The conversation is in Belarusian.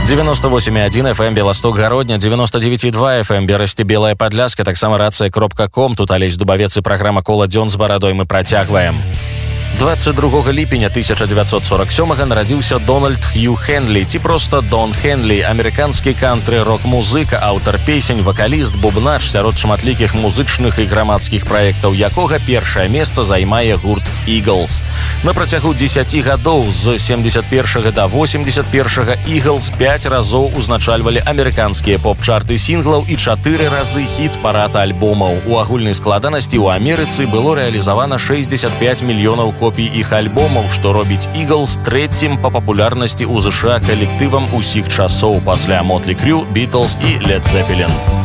98,1 FM Белосток Гародня, 99,2 FM Берасці Белая Падляска, таксама рацыя.ком. Тут Алесь Дубавец і праграма «Кола дзён» з барадой мы працягваем. 22 ліпеня 1947 нарадзіўся Дональд Хью Хенлі, ці проста Дон Хенлі, амерыканскі кантры-рок-музыка, аўтар песень, вакаліст, бубнач сярод шматлікіх музычных і грамадскіх праектаў, якога першае месца займае гурт «Eagles». На працягу 10 гадоў з 71 да 81 «Eagles» 5 разоў узначальвалі амерыканскія поп-чарты сінглаў і 4 разы хіт-парад альбомаў. У агульнай складанасці ў Амерыцы было рэалізавана 65 мільёнаў копій іх альбомаў, што робіць «Eagles» трэцім па папулярнасці ў ЗША калектывам усіх часоў пасля Motley Crue, Beatles і Led Zeppelin.